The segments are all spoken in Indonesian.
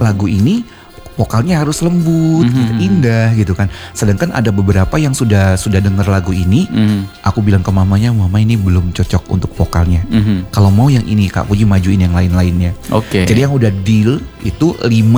lagu ini vokalnya harus lembut, gitu, indah gitu kan. Sedangkan ada beberapa yang sudah denger lagu ini, aku bilang ke mamanya, mama ini belum cocok untuk vokalnya. Kalau mau yang ini Kak Puji majuin yang lain-lainnya. Oke. Jadi yang udah deal itu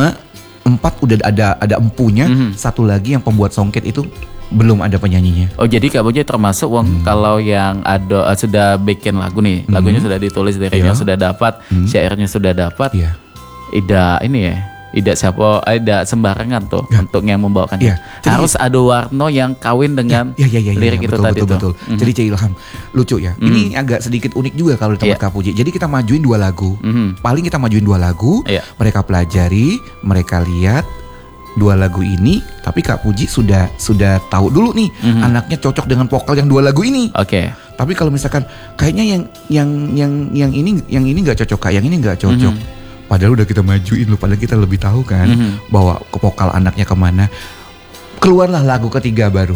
4 udah ada empunya, satu lagi yang pembuat songket itu belum ada penyanyinya. Oh jadi Kak Puji termasuk kalau yang ada sudah bikin lagu nih, lagunya sudah ditulis, liriknya sudah dapat, syairnya sudah dapat. Ida ini ya. Tidak sembarangan tuh untuk yang membawakannya. Harus ada warna yang kawin dengan lirik itu tadi. Betul. Jadi Cik Ilham, lucu ya. Ini agak sedikit unik juga kalau di tempat Kak Puji. Jadi kita majuin 2 lagu. Paling kita majuin 2 lagu. Mereka pelajari, mereka lihat 2 lagu ini. Tapi Kak Puji sudah tahu dulu nih anaknya cocok dengan vokal yang 2 lagu ini. Oke. Tapi kalau misalkan kayaknya yang ini nggak cocok, Kak, yang ini nggak cocok. Padahal udah kita majuin loh, padahal kita lebih tahu kan bahwa ke vokal anaknya kemana. Keluarlah lagu ketiga baru.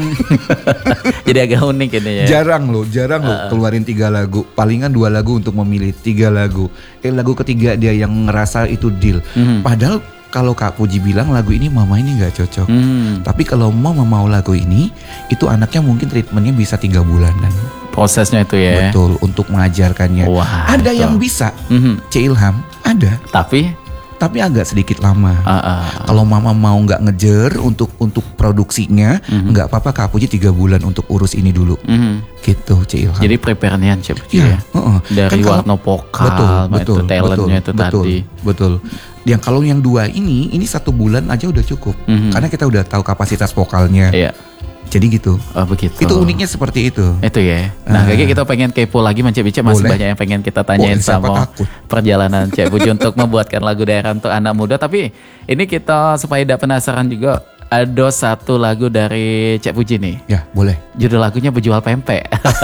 Jadi agak unik ini ya. Jarang loh keluarin 3 lagu. Palingan 2 lagu untuk memilih 3 lagu. Lagu ketiga dia yang ngerasa itu deal. Padahal kalau Kak Puji bilang lagu ini mama ini gak cocok. Tapi kalau mama mau lagu ini, itu anaknya mungkin treatmentnya bisa 3 bulanan. Prosesnya itu ya. Betul, untuk mengajarkannya. Wah, ada yang bisa, Cik Ilham, ada. Tapi agak sedikit lama. Kalau mama mau nggak ngejer untuk produksinya, nggak apa-apa Kak Puji 3 bulan untuk urus ini dulu. Gitu Cik Ilham. Jadi prepare-nya Cik Puji ya. Dari kan warna vokal, betul, talentnya itu tadi. Betul. Yang kalau yang 2 ini 1 bulan aja udah cukup. Karena kita udah tahu kapasitas vokalnya. Iya. Jadi gitu. Oh begitu. Itu uniknya seperti itu. Itu ya. Nah kayaknya kita pengen kepo lagi Cik masih banyak yang pengen kita tanyain sama perjalanan Cik Puji untuk membuatkan lagu daerah untuk anak muda. Tapi ini kita supaya tidak penasaran juga, ada 1 lagu dari Cik Puji nih. Ya boleh. Judul lagunya Berjual Pempek.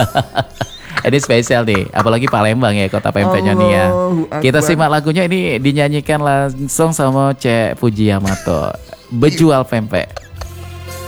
Ini spesial nih, apalagi Palembang ya, kota pempeknya nih ya. Kita simak lagunya, ini dinyanyikan langsung sama Cik Puji Yamato. Berjual Pempek.